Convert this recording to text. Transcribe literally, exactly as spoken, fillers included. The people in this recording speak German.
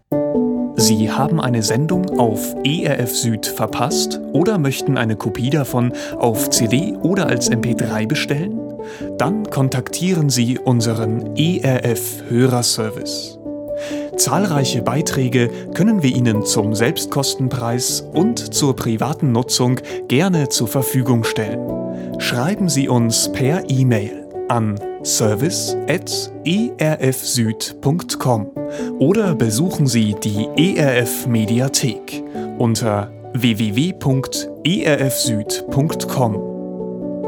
Sie haben eine Sendung auf E R F Süd verpasst oder möchten eine Kopie davon auf C D oder als M P drei bestellen? Dann kontaktieren Sie unseren E R F-Hörerservice. Zahlreiche Beiträge können wir Ihnen zum Selbstkostenpreis und zur privaten Nutzung gerne zur Verfügung stellen. Schreiben Sie uns per E-Mail an service at e r f süd punkt com oder besuchen Sie die E R F Mediathek unter w w w punkt e r f süd punkt com.